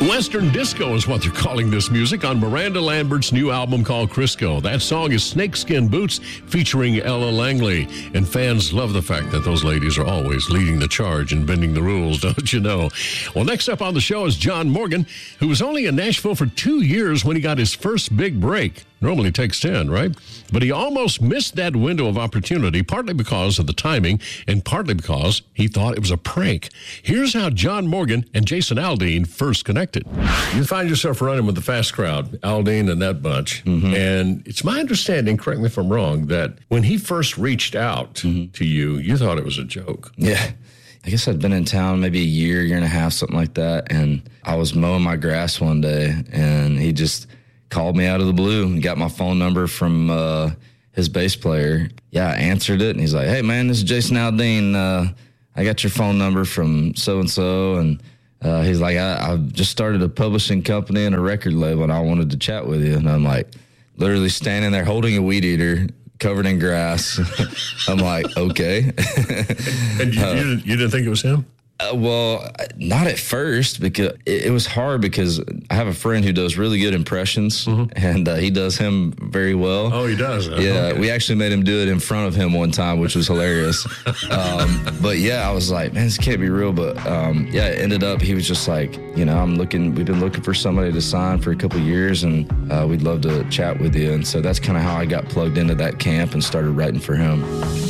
Western disco is what they're calling this music on Miranda Lambert's new album called Crisco. That song is Snakeskin Boots featuring Ella Langley. And fans love the fact that those ladies are always leading the charge and bending the rules, don't you know? Well, next up on the show is John Morgan, who was only in Nashville for 2 years when he got his first big break. Normally takes 10, right? But he almost missed that window of opportunity, partly because of the timing and partly because he thought it was a prank. Here's how John Morgan and Jason Aldean first connected. You find yourself running with the fast crowd, Aldean and that bunch. Mm-hmm. And it's my understanding, correct me if I'm wrong, that when he first reached out to you, you thought it was a joke. Yeah. I guess I'd been in town maybe a year and a half, something like that. And I was mowing my grass one day, and he just called me out of the blue and got my phone number from his bass player. Yeah, I answered it, and he's like, "Hey, man, this is Jason Aldean. I got your phone number from so-and-so." And he's like, I've just started a publishing company and a record label, and I wanted to chat with you. And I'm like, literally standing there holding a weed eater, covered in grass. I'm like, okay. And you didn't think it was him? Well, not at first, because it was hard because I have a friend who does really good impressions, and he does him very well. Oh, he does? Yeah, okay. We actually made him do it in front of him one time, which was hilarious. But yeah, I was like, man, this can't be real. But yeah, it ended up, he was just like, you know, we've been looking for somebody to sign for a couple of years, and we'd love to chat with you. And so that's kind of how I got plugged into that camp and started writing for him.